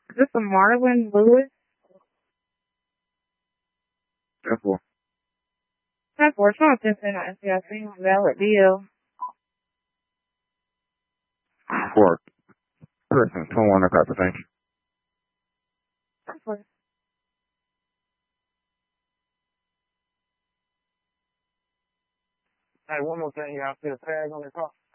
Is this a Marlon Lewis? That's what. That's for something in the SCIC. Valid deal. For person, 21 that type of thing. That's for Hey, one more thing, y'all see a tag on the car?